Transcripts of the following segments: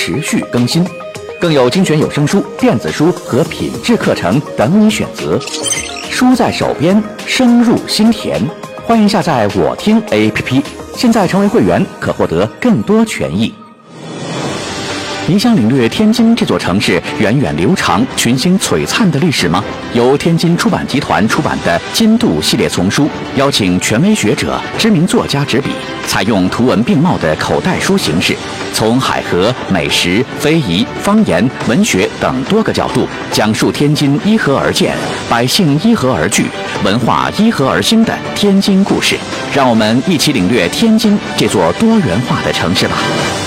持续更新，更有精选有声书、电子书和品质课程等你选择。书在手边，声入心田。欢迎下载我听 APP， 现在成为会员可获得更多权益。您想领略天津这座城市源远流长、群星璀璨的历史吗？由天津出版集团出版的《金度》系列丛书，邀请权威学者、知名作家执笔，采用图文并茂的口袋书形式，从海河、美食、非遗、方言、文学等多个角度，讲述天津依河而建、百姓依河而聚、文化依河而兴的天津故事。让我们一起领略天津这座多元化的城市吧。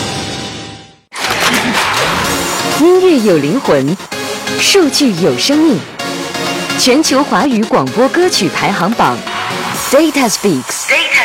音乐有灵魂，数据有生命。全球华语广播歌曲排行榜 Data Speaks。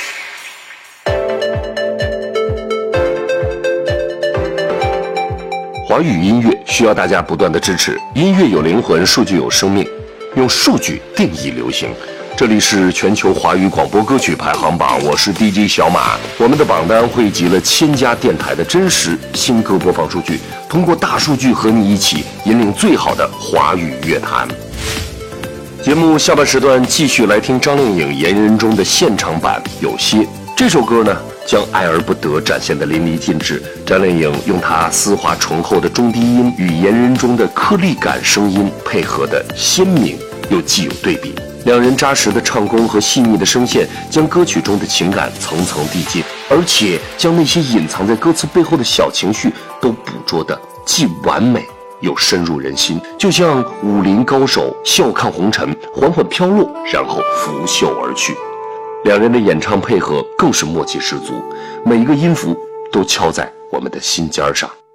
华语音乐需要大家不断的支持。音乐有灵魂，数据有生命，用数据定义流行。这里是全球华语广播歌曲排行榜，我是 DJ 小马。我们的榜单汇集了1000家电台的真实新歌播放数据，通过大数据和你一起引领最好的华语乐坛。节目下半时段继续来听张靓颖言人中的现场版《有些》。这首歌呢，将爱而不得展现得淋漓尽致。张靓颖用她丝滑醇厚的中低音与言人中的颗粒感声音配合的鲜明又既有对比。两人扎实的唱功和细腻的声线，将歌曲中的情感层层递进，而且将那些隐藏在歌词背后的小情绪都捕捉得既完美又深入人心，就像武林高手笑看红尘，缓缓飘落，然后拂袖而去。两人的演唱配合更是默契十足，每一个音符都敲在我们的心尖上。